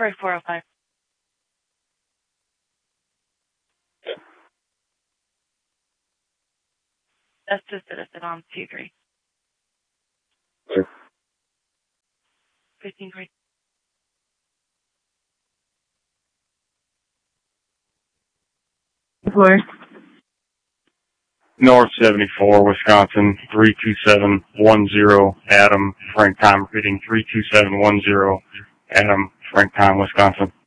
Inventory 405. That's the citizen on C3. 15 Floor. North 74, Wisconsin, 32710, Adam, Frank Time, repeating 32710, Adam, Frank Time, Wisconsin.